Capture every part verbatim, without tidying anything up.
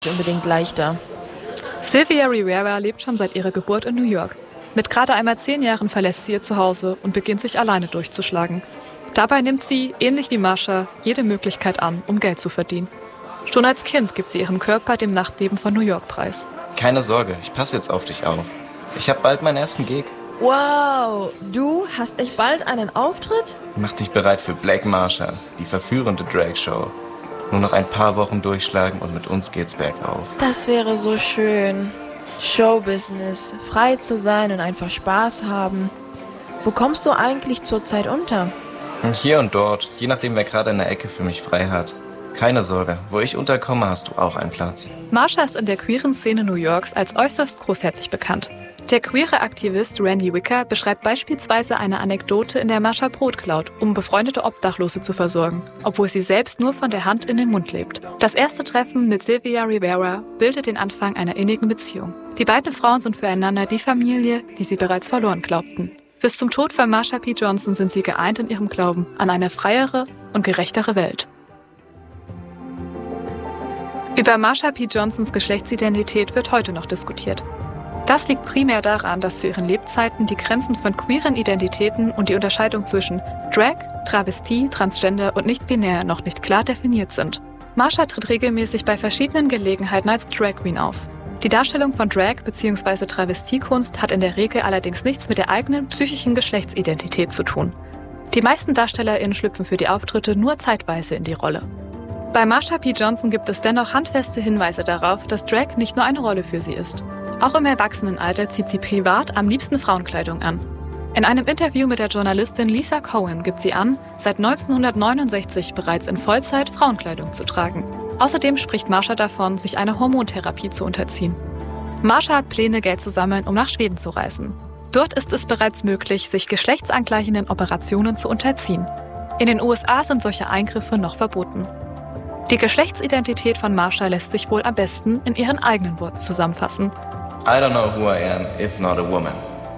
unbedingt leichter. Sylvia Rivera lebt schon seit ihrer Geburt in New York. Mit gerade einmal zehn Jahren verlässt sie ihr Zuhause und beginnt sich alleine durchzuschlagen. Dabei nimmt sie, ähnlich wie Marsha, jede Möglichkeit an, um Geld zu verdienen. Schon als Kind gibt sie ihrem Körper dem Nachtleben von New York preis. Keine Sorge, ich passe jetzt auf dich auf. Ich habe bald meinen ersten Gig. Wow, du hast echt bald einen Auftritt? Mach dich bereit für Black Marsha, die verführende Drag-Show. Nur noch ein paar Wochen durchschlagen und mit uns geht's bergauf. Das wäre so schön. Showbusiness, frei zu sein und einfach Spaß haben. Wo kommst du eigentlich zurzeit unter? Hier und dort, je nachdem, wer gerade in der Ecke für mich frei hat. Keine Sorge, wo ich unterkomme, hast du auch einen Platz. Marsha ist in der queeren Szene New Yorks als äußerst großherzig bekannt. Der queere Aktivist Randy Wicker beschreibt beispielsweise eine Anekdote, in der Marsha Brot klaut, um befreundete Obdachlose zu versorgen, obwohl sie selbst nur von der Hand in den Mund lebt. Das erste Treffen mit Sylvia Rivera bildet den Anfang einer innigen Beziehung. Die beiden Frauen sind füreinander die Familie, die sie bereits verloren glaubten. Bis zum Tod von Marsha P. Johnson sind sie geeint in ihrem Glauben an eine freiere und gerechtere Welt. Über Marsha P. Johnsons Geschlechtsidentität wird heute noch diskutiert. Das liegt primär daran, dass zu ihren Lebzeiten die Grenzen von queeren Identitäten und die Unterscheidung zwischen Drag, Travestie, Transgender und nicht-binär noch nicht klar definiert sind. Marsha tritt regelmäßig bei verschiedenen Gelegenheiten als Drag Queen auf. Die Darstellung von Drag bzw. Travestiekunst hat in der Regel allerdings nichts mit der eigenen psychischen Geschlechtsidentität zu tun. Die meisten DarstellerInnen schlüpfen für die Auftritte nur zeitweise in die Rolle. Bei Marsha P. Johnson gibt es dennoch handfeste Hinweise darauf, dass Drag nicht nur eine Rolle für sie ist. Auch im Erwachsenenalter zieht sie privat am liebsten Frauenkleidung an. In einem Interview mit der Journalistin Lisa Cohen gibt sie an, seit neunzehnhundertneunundsechzig bereits in Vollzeit Frauenkleidung zu tragen. Außerdem spricht Marsha davon, sich einer Hormontherapie zu unterziehen. Marsha hat Pläne, Geld zu sammeln, um nach Schweden zu reisen. Dort ist es bereits möglich, sich geschlechtsangleichenden Operationen zu unterziehen. In den U S A sind solche Eingriffe noch verboten. Die Geschlechtsidentität von Marsha lässt sich wohl am besten in ihren eigenen Worten zusammenfassen. I don't know who I am, if not a woman.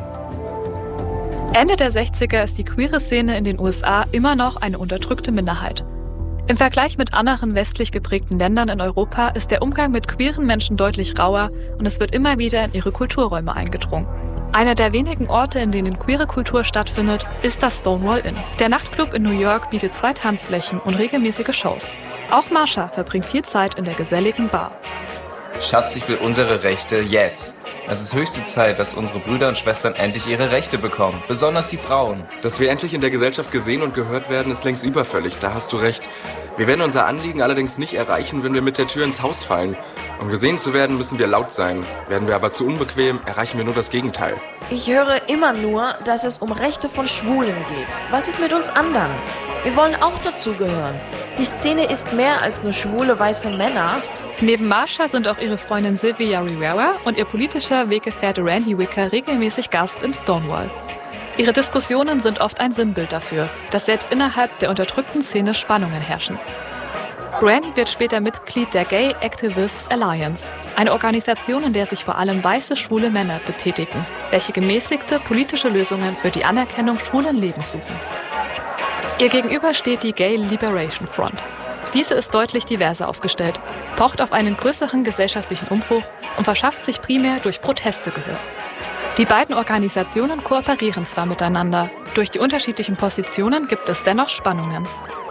Ende der sechziger ist die queere Szene in den U S A immer noch eine unterdrückte Minderheit. Im Vergleich mit anderen westlich geprägten Ländern in Europa ist der Umgang mit queeren Menschen deutlich rauer und es wird immer wieder in ihre Kulturräume eingedrungen. Einer der wenigen Orte, in denen queere Kultur stattfindet, ist das Stonewall Inn. Der Nachtclub in New York bietet zwei Tanzflächen und regelmäßige Shows. Auch Marsha verbringt viel Zeit in der geselligen Bar. Schatz, ich will unsere Rechte jetzt. Es ist höchste Zeit, dass unsere Brüder und Schwestern endlich ihre Rechte bekommen. Besonders die Frauen. Dass wir endlich in der Gesellschaft gesehen und gehört werden, ist längst überfällig. Da hast du recht. Wir werden unser Anliegen allerdings nicht erreichen, wenn wir mit der Tür ins Haus fallen. Um gesehen zu werden, müssen wir laut sein. Werden wir aber zu unbequem, erreichen wir nur das Gegenteil. Ich höre immer nur, dass es um Rechte von Schwulen geht. Was ist mit uns anderen? Wir wollen auch dazugehören. Die Szene ist mehr als nur schwule weiße Männer. Neben Marsha sind auch ihre Freundin Sylvia Rivera und ihr politischer Weggefährte Randy Wicker regelmäßig Gast im Stonewall. Ihre Diskussionen sind oft ein Sinnbild dafür, dass selbst innerhalb der unterdrückten Szene Spannungen herrschen. Randy wird später Mitglied der Gay Activists Alliance, eine Organisation, in der sich vor allem weiße schwule Männer betätigen, welche gemäßigte politische Lösungen für die Anerkennung schwulen Lebens suchen. Ihr gegenüber steht die Gay Liberation Front. Diese ist deutlich diverser aufgestellt, pocht auf einen größeren gesellschaftlichen Umbruch und verschafft sich primär durch Proteste Gehör. Die beiden Organisationen kooperieren zwar miteinander, durch die unterschiedlichen Positionen gibt es dennoch Spannungen.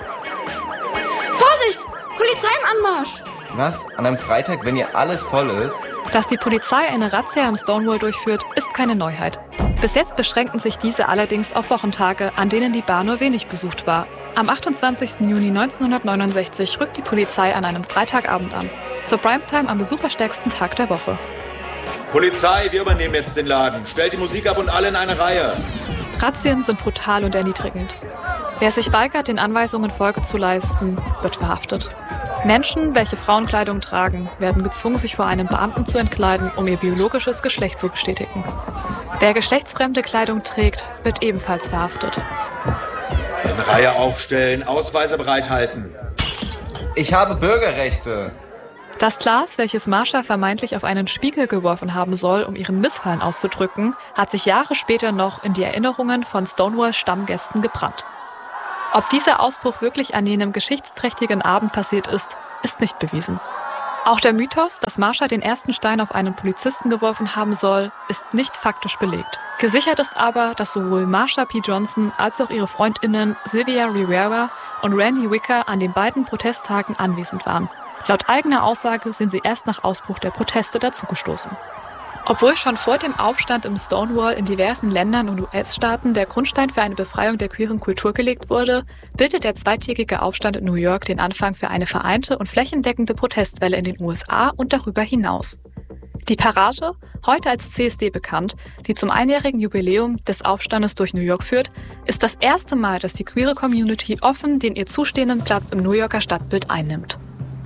Vorsicht! Polizei im Anmarsch! Was? An einem Freitag, wenn hier alles voll ist? Dass die Polizei eine Razzia am Stonewall durchführt, ist keine Neuheit. Bis jetzt beschränken sich diese allerdings auf Wochentage, an denen die Bar nur wenig besucht war. Am achtundzwanzigsten Juni neunzehnhundertneunundsechzig rückt die Polizei an einem Freitagabend an. Zur Primetime am besucherstärksten Tag der Woche. Polizei, wir übernehmen jetzt den Laden. Stellt die Musik ab und alle in eine Reihe. Razzien sind brutal und erniedrigend. Wer sich weigert, den Anweisungen Folge zu leisten, wird verhaftet. Menschen, welche Frauenkleidung tragen, werden gezwungen, sich vor einem Beamten zu entkleiden, um ihr biologisches Geschlecht zu bestätigen. Wer geschlechtsfremde Kleidung trägt, wird ebenfalls verhaftet. In Reihe aufstellen, Ausweise bereithalten. Ich habe Bürgerrechte. Das Glas, welches Marsha vermeintlich auf einen Spiegel geworfen haben soll, um ihren Missfallen auszudrücken, hat sich Jahre später noch in die Erinnerungen von Stonewall-Stammgästen gebrannt. Ob dieser Ausbruch wirklich an jenem geschichtsträchtigen Abend passiert ist, ist nicht bewiesen. Auch der Mythos, dass Marsha den ersten Stein auf einen Polizisten geworfen haben soll, ist nicht faktisch belegt. Gesichert ist aber, dass sowohl Marsha P. Johnson als auch ihre FreundInnen Sylvia Rivera und Randy Wicker an den beiden Protesttagen anwesend waren. Laut eigener Aussage sind sie erst nach Ausbruch der Proteste dazugestoßen. Obwohl schon vor dem Aufstand im Stonewall in diversen Ländern und U S-Staaten der Grundstein für eine Befreiung der queeren Kultur gelegt wurde, bildet der zweitägige Aufstand in New York den Anfang für eine vereinte und flächendeckende Protestwelle in den U S A und darüber hinaus. Die Parade, heute als C S D bekannt, die zum einjährigen Jubiläum des Aufstandes durch New York führt, ist das erste Mal, dass die queere Community offen den ihr zustehenden Platz im New Yorker Stadtbild einnimmt.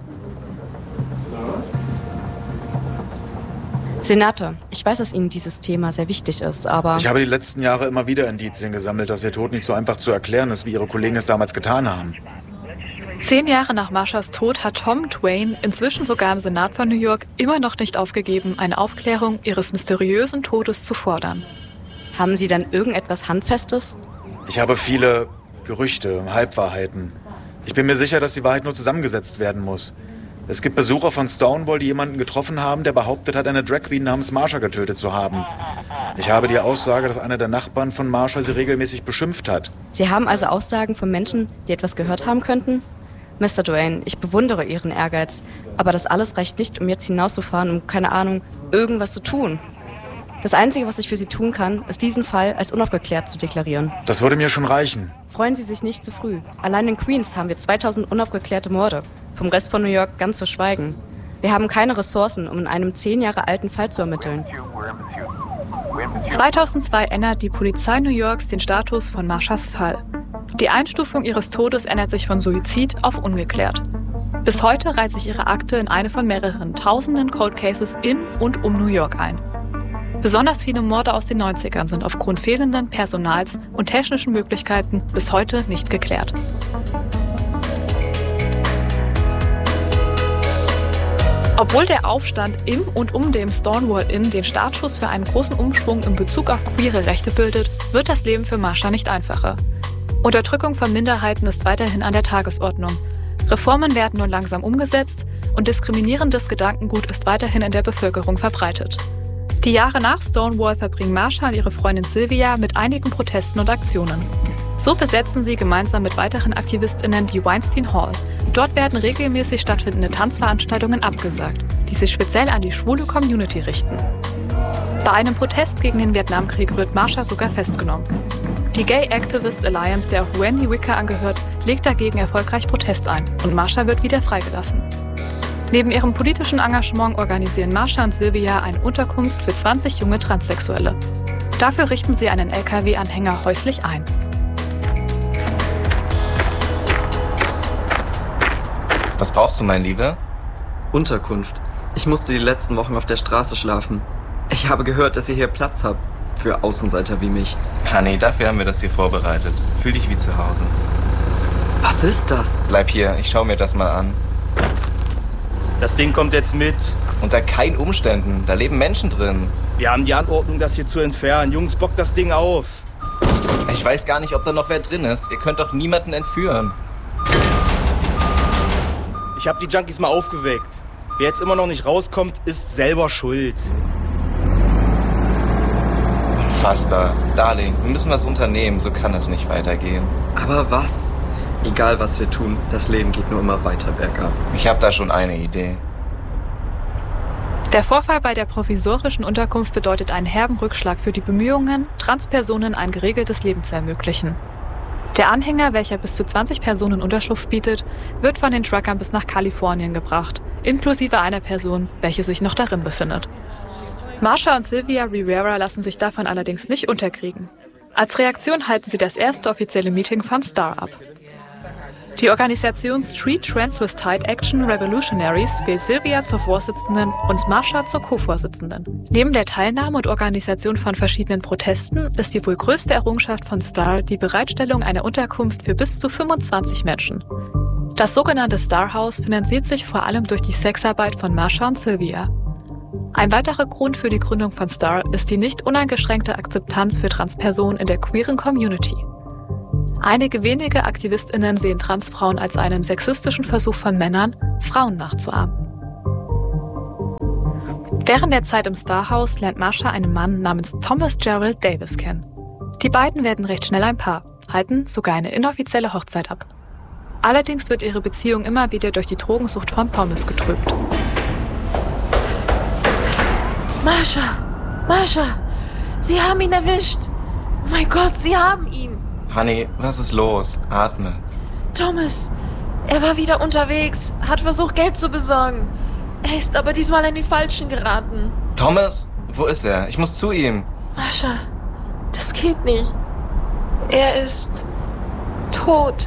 Senator, ich weiß, dass Ihnen dieses Thema sehr wichtig ist, aber... Ich habe die letzten Jahre immer wieder Indizien gesammelt, dass Ihr Tod nicht so einfach zu erklären ist, wie Ihre Kollegen es damals getan haben. Zehn Jahre nach Marshas Tod hat Tom Twain, inzwischen sogar im Senat von New York, immer noch nicht aufgegeben, eine Aufklärung ihres mysteriösen Todes zu fordern. Haben Sie dann irgendetwas Handfestes? Ich habe viele Gerüchte, Halbwahrheiten. Ich bin mir sicher, dass die Wahrheit nur zusammengesetzt werden muss. Es gibt Besucher von Stonewall, die jemanden getroffen haben, der behauptet hat, eine Drag Queen namens Marsha getötet zu haben. Ich habe die Aussage, dass einer der Nachbarn von Marsha sie regelmäßig beschimpft hat. Sie haben also Aussagen von Menschen, die etwas gehört haben könnten? Mister Duane, ich bewundere Ihren Ehrgeiz, aber das alles reicht nicht, um jetzt hinauszufahren, um, keine Ahnung, irgendwas zu tun. Das Einzige, was ich für Sie tun kann, ist diesen Fall als unaufgeklärt zu deklarieren. Das würde mir schon reichen. Freuen Sie sich nicht zu früh. Allein in Queens haben wir zweitausend unaufgeklärte Morde. Vom Rest von New York ganz zu schweigen. Wir haben keine Ressourcen, um in einem zehn Jahre alten Fall zu ermitteln. zweitausendzwei ändert die Polizei New Yorks den Status von Marshas Fall. Die Einstufung ihres Todes ändert sich von Suizid auf ungeklärt. Bis heute reiht sich ihre Akte in eine von mehreren tausenden Cold Cases in und um New York ein. Besonders viele Morde aus den neunzigern sind aufgrund fehlenden Personals und technischen Möglichkeiten bis heute nicht geklärt. Obwohl der Aufstand im und um dem Stonewall Inn den Startschuss für einen großen Umschwung in Bezug auf queere Rechte bildet, wird das Leben für Marsha nicht einfacher. Unterdrückung von Minderheiten ist weiterhin an der Tagesordnung. Reformen werden nur langsam umgesetzt und diskriminierendes Gedankengut ist weiterhin in der Bevölkerung verbreitet. Die Jahre nach Stonewall verbringen Marsha und ihre Freundin Sylvia mit einigen Protesten und Aktionen. So besetzen sie gemeinsam mit weiteren AktivistInnen die Weinstein Hall. Dort werden regelmäßig stattfindende Tanzveranstaltungen abgesagt, die sich speziell an die schwule Community richten. Bei einem Protest gegen den Vietnamkrieg wird Marsha sogar festgenommen. Die Gay Activists Alliance, der auch Randy Wicker angehört, legt dagegen erfolgreich Protest ein und Marsha wird wieder freigelassen. Neben ihrem politischen Engagement organisieren Marsha und Sylvia eine Unterkunft für zwanzig junge Transsexuelle. Dafür richten sie einen L K W-Anhänger häuslich ein. Was brauchst du, mein Lieber? Unterkunft. Ich musste die letzten Wochen auf der Straße schlafen. Ich habe gehört, dass ihr hier Platz habt. Für Außenseiter wie mich. Honey, dafür haben wir das hier vorbereitet. Fühl dich wie zu Hause. Was ist das? Bleib hier, ich schau mir das mal an. Das Ding kommt jetzt mit. Unter keinen Umständen. Da leben Menschen drin. Wir haben die Anordnung, das hier zu entfernen. Jungs, bock das Ding auf. Ich weiß gar nicht, ob da noch wer drin ist. Ihr könnt doch niemanden entführen. Ich habe die Junkies mal aufgeweckt. Wer jetzt immer noch nicht rauskommt, ist selber schuld. Unfassbar. Darling, wir müssen was unternehmen. So kann es nicht weitergehen. Aber was? Egal, was wir tun, das Leben geht nur immer weiter bergab. Ich habe da schon eine Idee. Der Vorfall bei der provisorischen Unterkunft bedeutet einen herben Rückschlag für die Bemühungen, Transpersonen ein geregeltes Leben zu ermöglichen. Der Anhänger, welcher bis zu zwanzig Personen Unterschlupf bietet, wird von den Truckern bis nach Kalifornien gebracht, inklusive einer Person, welche sich noch darin befindet. Marsha und Sylvia Rivera lassen sich davon allerdings nicht unterkriegen. Als Reaktion halten sie das erste offizielle Meeting von STAR ab. Die Organisation Street Transvestite Action Revolutionaries wählt Sylvia zur Vorsitzenden und Marsha zur Co-Vorsitzenden. Neben der Teilnahme und Organisation von verschiedenen Protesten ist die wohl größte Errungenschaft von STAR die Bereitstellung einer Unterkunft für bis zu fünfundzwanzig Menschen. Das sogenannte Star House finanziert sich vor allem durch die Sexarbeit von Marsha und Sylvia. Ein weiterer Grund für die Gründung von STAR ist die nicht uneingeschränkte Akzeptanz für Transpersonen in der queeren Community. Einige wenige AktivistInnen sehen Transfrauen als einen sexistischen Versuch von Männern, Frauen nachzuahmen. Während der Zeit im Starhaus lernt Marsha einen Mann namens Thomas Gerald Davis kennen. Die beiden werden recht schnell ein Paar, halten sogar eine inoffizielle Hochzeit ab. Allerdings wird ihre Beziehung immer wieder durch die Drogensucht von Thomas getrübt. Marsha! Marsha! Sie haben ihn erwischt! Oh mein Gott, Sie haben ihn! Honey, was ist los? Atme. Thomas! Er war wieder unterwegs, hat versucht, Geld zu besorgen. Er ist aber diesmal an die Falschen geraten. Thomas? Wo ist er? Ich muss zu ihm. Marsha, das geht nicht. Er ist tot.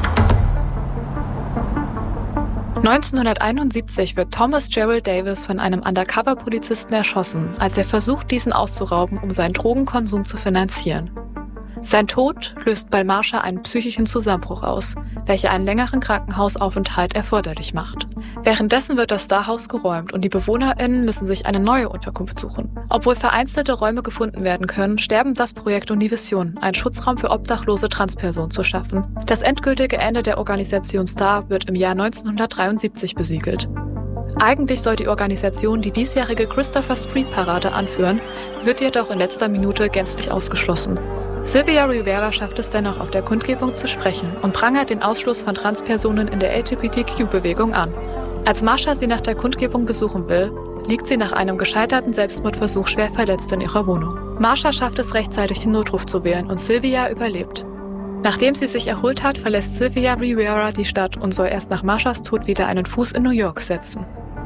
neunzehnhunderteinundsiebzig wird Thomas Gerald Davis von einem Undercover-Polizisten erschossen, als er versucht, diesen auszurauben, um seinen Drogenkonsum zu finanzieren. Sein Tod löst bei Marsha einen psychischen Zusammenbruch aus, welcher einen längeren Krankenhausaufenthalt erforderlich macht. Währenddessen wird das Starhaus geräumt und die BewohnerInnen müssen sich eine neue Unterkunft suchen. Obwohl vereinzelte Räume gefunden werden können, sterben das Projekt und die Vision, einen Schutzraum für obdachlose Transpersonen zu schaffen. Das endgültige Ende der Organisation Star wird im Jahr neunzehnhundertdreiundsiebzig besiegelt. Eigentlich soll die Organisation die diesjährige Christopher Street Parade anführen, wird jedoch in letzter Minute gänzlich ausgeschlossen. Sylvia Rivera schafft es dennoch, auf der Kundgebung zu sprechen und prangert den Ausschluss von Transpersonen in der L G B T Q-Bewegung an. Als Marsha sie nach der Kundgebung besuchen will, liegt sie nach einem gescheiterten Selbstmordversuch schwer verletzt in ihrer Wohnung. Marsha schafft es rechtzeitig, den Notruf zu wählen und Sylvia überlebt. Nachdem sie sich erholt hat, verlässt Sylvia Rivera die Stadt und soll erst nach Marshas Tod wieder einen Fuß in New York setzen.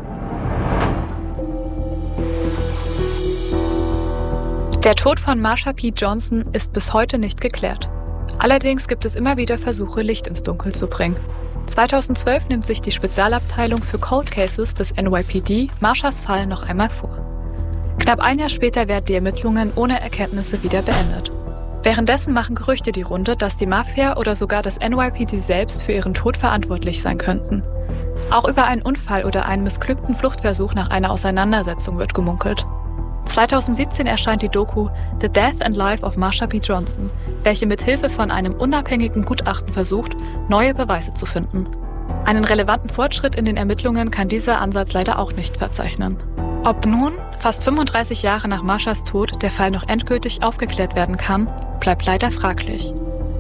Der Tod von Marsha P. Johnson ist bis heute nicht geklärt. Allerdings gibt es immer wieder Versuche, Licht ins Dunkel zu bringen. zweitausendzwölf nimmt sich die Spezialabteilung für Cold Cases des N Y P D Marshas Fall noch einmal vor. Knapp ein Jahr später werden die Ermittlungen ohne Erkenntnisse wieder beendet. Währenddessen machen Gerüchte die Runde, dass die Mafia oder sogar das N Y P D selbst für ihren Tod verantwortlich sein könnten. Auch über einen Unfall oder einen missglückten Fluchtversuch nach einer Auseinandersetzung wird gemunkelt. zweitausendsiebzehn erscheint die Doku The Death and Life of Marsha P. Johnson, welche mit Hilfe von einem unabhängigen Gutachten versucht, neue Beweise zu finden. Einen relevanten Fortschritt in den Ermittlungen kann dieser Ansatz leider auch nicht verzeichnen. Ob nun, fast fünfunddreißig Jahre nach Marshas Tod, der Fall noch endgültig aufgeklärt werden kann, bleibt leider fraglich.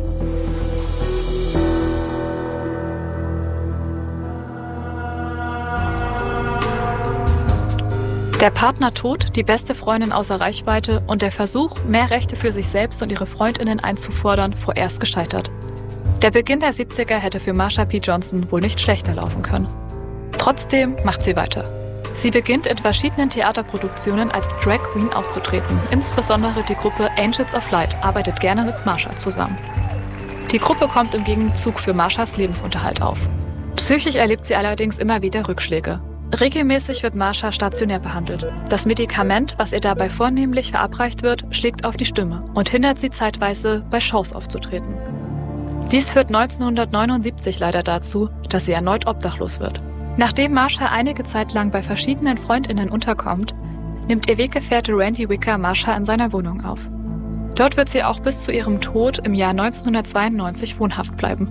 Der Partner tot, die beste Freundin außer Reichweite und der Versuch, mehr Rechte für sich selbst und ihre FreundInnen einzufordern, vorerst gescheitert. Der Beginn der siebziger hätte für Marsha P. Johnson wohl nicht schlechter laufen können. Trotzdem macht sie weiter. Sie beginnt in verschiedenen Theaterproduktionen als Drag Queen aufzutreten. Insbesondere die Gruppe Angels of Light arbeitet gerne mit Marsha zusammen. Die Gruppe kommt im Gegenzug für Marshas Lebensunterhalt auf. Psychisch erlebt sie allerdings immer wieder Rückschläge. Regelmäßig wird Marsha stationär behandelt. Das Medikament, was ihr dabei vornehmlich verabreicht wird, schlägt auf die Stimme und hindert sie zeitweise, bei Shows aufzutreten. Dies führt neunzehnhundertneunundsiebzig leider dazu, dass sie erneut obdachlos wird. Nachdem Marsha einige Zeit lang bei verschiedenen FreundInnen unterkommt, nimmt ihr Weggefährte Randy Wicker Marsha in seiner Wohnung auf. Dort wird sie auch bis zu ihrem Tod im Jahr neunzehnhundertzweiundneunzig wohnhaft bleiben.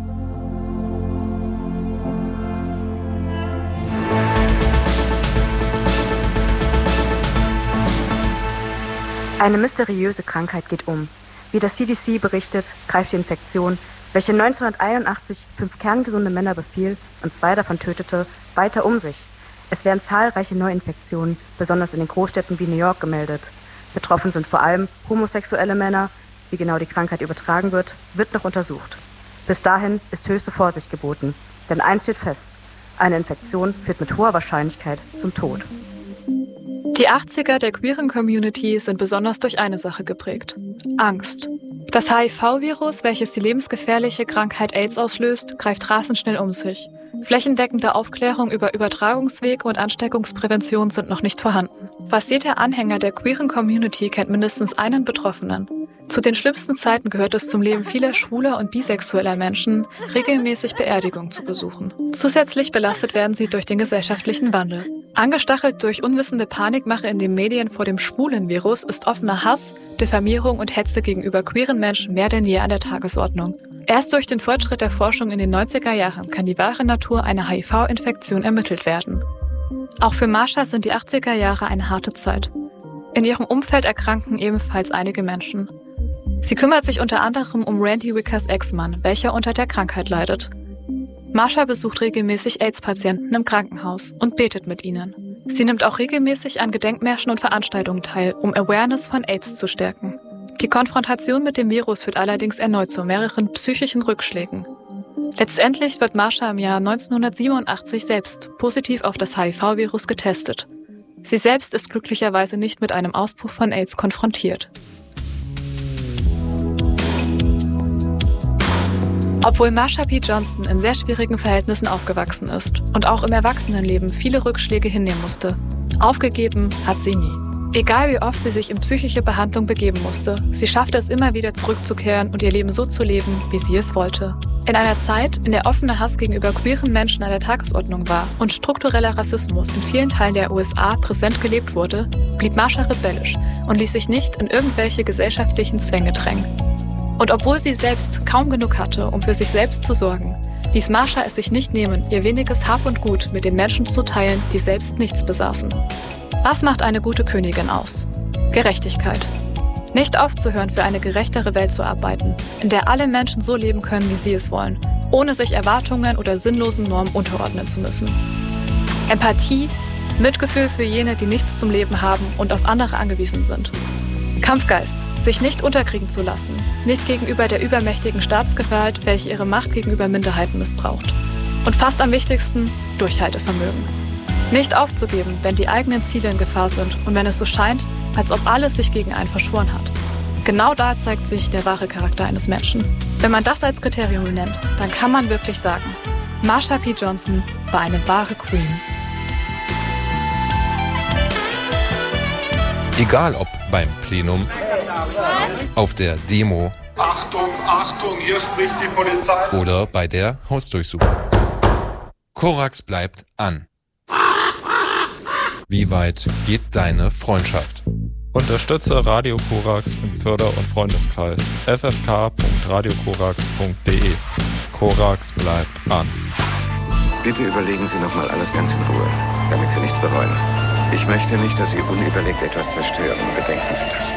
Eine mysteriöse Krankheit geht um. Wie das C D C berichtet, greift die Infektion, welche neunzehnhunderteinundachtzig fünf kerngesunde Männer befiel und zwei davon tötete, weiter um sich. Es werden zahlreiche Neuinfektionen, besonders in den Großstädten wie New York, gemeldet. Betroffen sind vor allem homosexuelle Männer. Wie genau die Krankheit übertragen wird, wird noch untersucht. Bis dahin ist höchste Vorsicht geboten, denn eins steht fest: eine Infektion führt mit hoher Wahrscheinlichkeit zum Tod. Die achtziger der queeren Community sind besonders durch eine Sache geprägt: Angst. Das H I V-Virus, welches die lebensgefährliche Krankheit AIDS auslöst, greift rasend schnell um sich. Flächendeckende Aufklärung über Übertragungswege und Ansteckungsprävention sind noch nicht vorhanden. Fast jeder Anhänger der queeren Community kennt mindestens einen Betroffenen. Zu den schlimmsten Zeiten gehört es zum Leben vieler schwuler und bisexueller Menschen, regelmäßig Beerdigungen zu besuchen. Zusätzlich belastet werden sie durch den gesellschaftlichen Wandel. Angestachelt durch unwissende Panikmache in den Medien vor dem schwulen Virus ist offener Hass, Diffamierung und Hetze gegenüber queeren Menschen mehr denn je an der Tagesordnung. Erst durch den Fortschritt der Forschung in den neunziger Jahren kann die wahre Natur einer H I V-Infektion ermittelt werden. Auch für Marsha sind die achtziger Jahre eine harte Zeit. In ihrem Umfeld erkranken ebenfalls einige Menschen. Sie kümmert sich unter anderem um Randy Wickers Ex-Mann, welcher unter der Krankheit leidet. Marsha besucht regelmäßig AIDS-Patienten im Krankenhaus und betet mit ihnen. Sie nimmt auch regelmäßig an Gedenkmärschen und Veranstaltungen teil, um Awareness von AIDS zu stärken. Die Konfrontation mit dem Virus führt allerdings erneut zu mehreren psychischen Rückschlägen. Letztendlich wird Marsha im Jahr neunzehnhundertsiebenundachtzig selbst positiv auf das H I V-Virus getestet. Sie selbst ist glücklicherweise nicht mit einem Ausbruch von AIDS konfrontiert. Obwohl Marsha P. Johnson in sehr schwierigen Verhältnissen aufgewachsen ist und auch im Erwachsenenleben viele Rückschläge hinnehmen musste, aufgegeben hat sie nie. Egal wie oft sie sich in psychische Behandlung begeben musste, sie schaffte es immer wieder zurückzukehren und ihr Leben so zu leben, wie sie es wollte. In einer Zeit, in der offener Hass gegenüber queeren Menschen an der Tagesordnung war und struktureller Rassismus in vielen Teilen der U S A präsent gelebt wurde, blieb Marsha rebellisch und ließ sich nicht in irgendwelche gesellschaftlichen Zwänge drängen. Und obwohl sie selbst kaum genug hatte, um für sich selbst zu sorgen, ließ Marsha es sich nicht nehmen, ihr weniges Hab und Gut mit den Menschen zu teilen, die selbst nichts besaßen. Was macht eine gute Königin aus? Gerechtigkeit. Nicht aufzuhören, für eine gerechtere Welt zu arbeiten, in der alle Menschen so leben können, wie sie es wollen, ohne sich Erwartungen oder sinnlosen Normen unterordnen zu müssen. Empathie, Mitgefühl für jene, die nichts zum Leben haben und auf andere angewiesen sind. Kampfgeist, sich nicht unterkriegen zu lassen, nicht gegenüber der übermächtigen Staatsgewalt, welche ihre Macht gegenüber Minderheiten missbraucht. Und fast am wichtigsten, Durchhaltevermögen. Nicht aufzugeben, wenn die eigenen Ziele in Gefahr sind und wenn es so scheint, als ob alles sich gegen einen verschworen hat. Genau da zeigt sich der wahre Charakter eines Menschen. Wenn man das als Kriterium nennt, dann kann man wirklich sagen, Marsha P. Johnson war eine wahre Queen. Egal ob beim Plenum, auf der Demo, Achtung, Achtung, hier spricht die Polizei, oder bei der Hausdurchsuchung. Korax bleibt an. Wie weit geht deine Freundschaft? Unterstütze Radio Korax im Förder- und Freundeskreis. f f k punkt radio korax punkt d e. Korax bleibt an. Bitte überlegen Sie nochmal alles ganz in Ruhe, damit Sie nichts bereuen. Ich möchte nicht, dass Sie unüberlegt etwas zerstören. Bedenken Sie das.